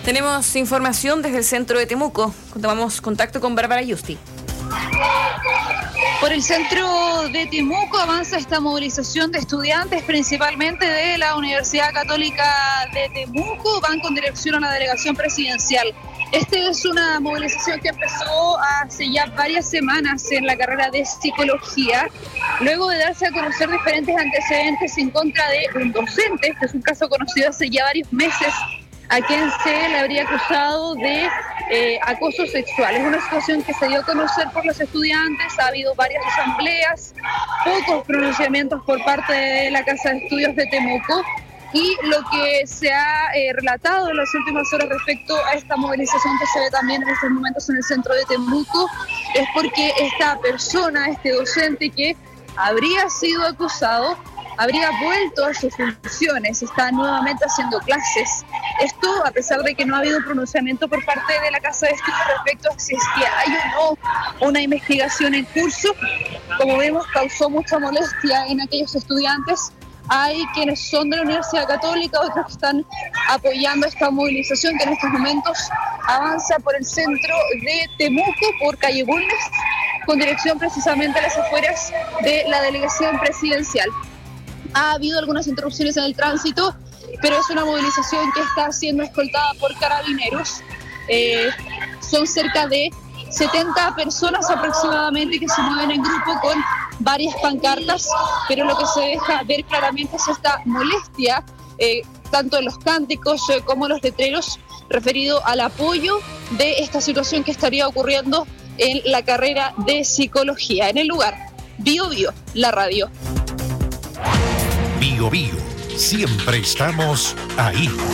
Tenemos información desde el centro de Temuco. Tomamos contacto con Bárbara Yusti. Por el centro de Temuco avanza esta movilización de estudiantes, principalmente de la Universidad Católica de Temuco, van con dirección a la delegación presidencial. Esta es una movilización que empezó hace ya varias semanas en la carrera de psicología, luego de darse a conocer diferentes antecedentes en contra de un docente. Este es un caso conocido hace ya varios meses, a quien se le habría acusado de acoso sexual. Es una situación que se dio a conocer por los estudiantes, ha habido varias asambleas, pocos pronunciamientos por parte de la Casa de Estudios de Temuco, y lo que se ha relatado en las últimas horas respecto a esta movilización que se ve también en estos momentos en el centro de Temuco es porque esta persona, este docente que habría sido acusado, habría vuelto a sus funciones, está nuevamente haciendo clases. Esto a pesar de que no ha habido un pronunciamiento por parte de la Casa de Estudios respecto a si es que hay o no una investigación en curso. Como vemos, causó mucha molestia en aquellos estudiantes. Hay quienes son de la Universidad Católica, otros que están apoyando esta movilización que en estos momentos avanza por el centro de Temuco, por calle Bulnes, con dirección precisamente a las afueras de la delegación presidencial. Ha habido algunas interrupciones en el tránsito, pero es una movilización que está siendo escoltada por carabineros. Son cerca de 70 personas aproximadamente que se mueven en grupo con varias pancartas, pero lo que se deja ver claramente es esta molestia, tanto en los cánticos como en los letreros, referido al apoyo de esta situación que estaría ocurriendo en la carrera de psicología. En el lugar, Bio Bio, la radio. Bio Bio, siempre estamos ahí.